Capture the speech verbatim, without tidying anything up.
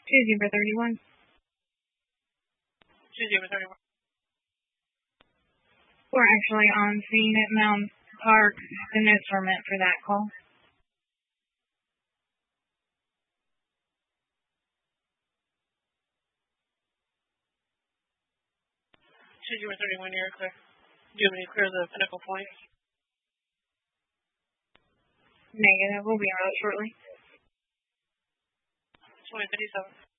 two zero thirty-one. two zero thirty-one. We're actually on scene at Mound Park. The notes were meant for that call. two zero thirty-one, you're clear. Do you want me to clear the Pinnacle Point? Negative. We'll be out shortly. twenty fifty-seven.